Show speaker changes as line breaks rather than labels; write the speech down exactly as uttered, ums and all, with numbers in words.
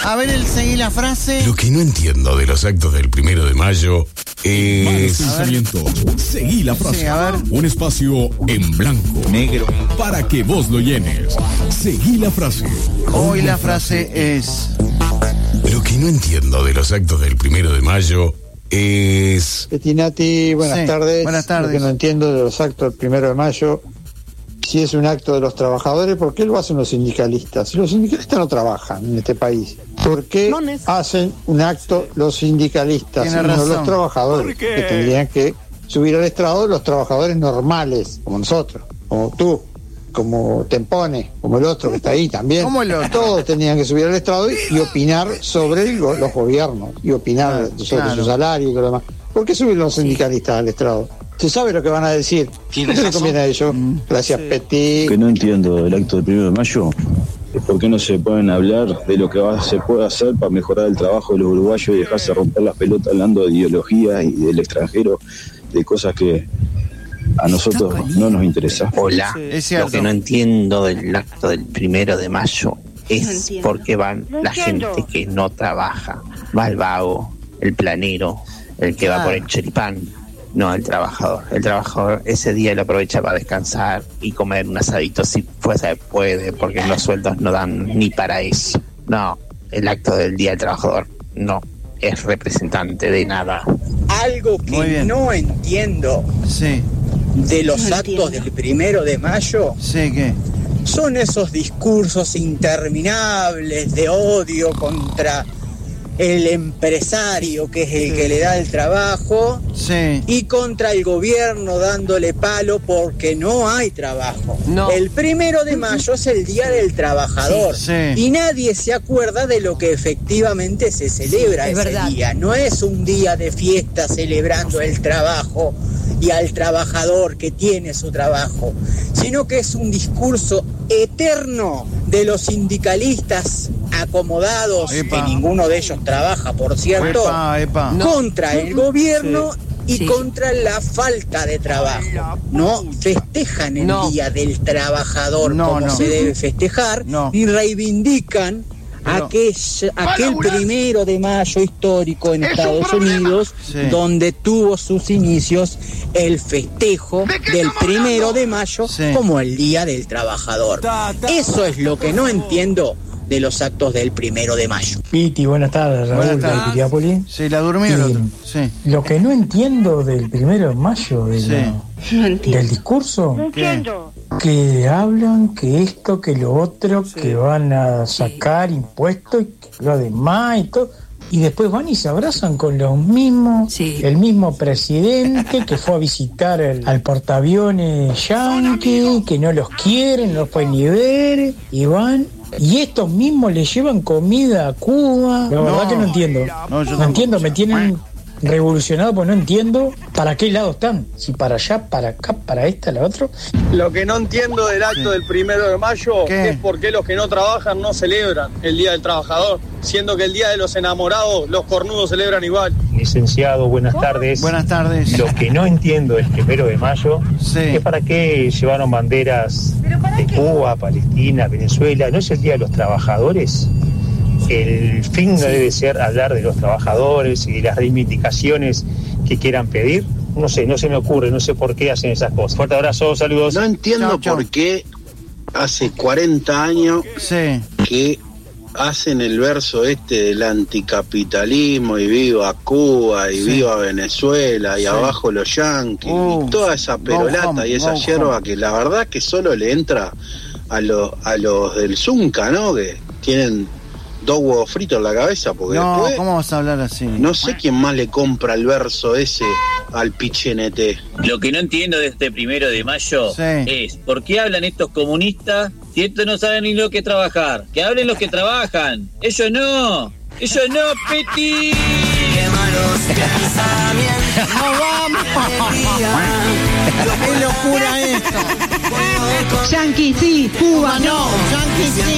A ver, el seguí la frase.
Lo que no entiendo de los actos del primero de mayo es...
Pensamiento. Seguí la frase.
Sí, a ver.
Un espacio en blanco.
Negro.
Para que vos lo llenes. Seguí la frase.
Hoy la frase es...
Lo que no entiendo de los actos del primero de mayo es...
Petinati, buenas
Sí,
tardes.
buenas tardes.
Lo que no entiendo de los actos del primero de mayo, si es un acto de los trabajadores, ¿por qué lo hacen los sindicalistas? Si los sindicalistas no trabajan en este país, ¿por qué
No neces-
hacen un acto los sindicalistas
Tiene
y no
razón.
los trabajadores? Que tendrían que subir al estrado los trabajadores normales, como nosotros, como tú, como Tempone, como el otro que está ahí también.
Como el otro.
Todos tenían que subir al estrado y, y opinar sobre el go- los gobiernos y opinar
Claro,
sobre
claro.
su salario y todo lo demás. ¿Por qué suben los sindicalistas al estrado? Se sabe lo que van a decir. ¿Qué les conviene a ellos? Gracias, Petit.
Lo que no entiendo del acto del primero de mayo es por qué no se pueden hablar de lo que va, se puede hacer para mejorar el trabajo de los uruguayos y dejarse romper las pelotas hablando de ideología y del extranjero, de cosas que a nosotros no nos interesan.
Hola.
Es
Lo
cierto.
que no entiendo del acto del primero de mayo es
entiendo.
por qué van
No
la
entiendo.
gente que no trabaja. Va el vago, el planero, el que va
Claro.
por el choripán. No, el trabajador. El trabajador ese día lo aprovecha para descansar y comer un asadito si fuese puede, porque los sueldos no dan ni para eso. No, el acto del Día del Trabajador no es representante de nada.
Algo
Muy
que
bien.
no entiendo
Sí,
de los
No
actos
entiendo.
del primero de mayo
sí, ¿qué?
son esos discursos interminables de odio contra el empresario, que es el que le da el trabajo,
Sí.
y contra el gobierno dándole palo porque no hay trabajo.
No.
El primero de mayo es el Día del Trabajador
Sí, sí.
y nadie se acuerda de lo que efectivamente se celebra
Sí, es
ese
verdad.
día. No es un día de fiesta celebrando el trabajo y al trabajador que tiene su trabajo, sino que es un discurso eterno de los sindicalistas acomodados,
Epa.
que ninguno de ellos trabaja, por cierto,
Epa, epa.
contra el gobierno y
Sí.
contra la falta de trabajo. No festejan el
No.
Día del Trabajador
No,
como
no.
se debe festejar,
No.
ni reivindican
Pero-
aquel, aquel primero de mayo histórico en Estados Unidos,
Sí.
donde tuvo sus inicios el festejo del primero de mayo
Sí.
como el Día del Trabajador. Eso es lo que no entiendo de los actos del primero de mayo.
Piti, buenas tardes, Raúl
Buenas tardes.
de Piriápolis.
Sí, la durmió el
Sí.
otro. Sí.
Lo que no entiendo del primero de mayo, de
Sí.
lo-
No entiendo.
del discurso,
¿Qué?
que hablan que esto, que lo otro, que van a sacar impuestos y que lo demás y todo, y después van y se abrazan con los mismos,
Sí.
el mismo presidente que fue a visitar el- al portaaviones yankee, que no los quieren, no los pueden ni ver, y van. Y estos mismos le llevan comida a Cuba. La verdad
No.
que no entiendo.
No, yo
No
tampoco.
entiendo, me tienen revolucionado porque no entiendo para qué lado están. Si para allá, para acá, para esta, la otra.
Lo que no entiendo del acto del primero de mayo
¿Qué?
es por qué los que no trabajan no celebran el Día del Trabajador, siendo que el Día de los Enamorados los cornudos celebran igual.
Licenciado, buenas tardes.
Buenas tardes.
Lo que no entiendo del primero de mayo
Sí.
es para qué llevaron banderas de Cuba, Palestina, Venezuela. ¿No es el Día de los Trabajadores? El fin no debe ser hablar de los trabajadores y de las reivindicaciones que quieran pedir. No sé, no se me ocurre, no sé por qué hacen esas cosas. Fuerte abrazo, saludos.
No entiendo
Chau, chau.
por qué hace cuarenta años
Sí.
que hacen el verso este del anticapitalismo y viva Cuba y
Sí.
viva Venezuela y
Sí.
abajo los yanquis
Uh,
y toda esa
go
perolata
home,
y esa
go
hierba
home.
que la verdad que solo le entra a, los a los del Zunca, ¿no? Que tienen dos huevos fritos en la cabeza porque
No,
después
¿cómo vas a hablar así?
no sé quién más le compra el verso ese al Pichenete.
Lo que no entiendo de este primero de mayo
Sí.
es por qué hablan estos comunistas si estos no saben ni lo que trabajar. Que hablen los que trabajan. Ellos no. Ellos no, Peti.
¡No vamos! ¡Qué locura esto!
Yankee sí, Cuba no.
Yankee sí.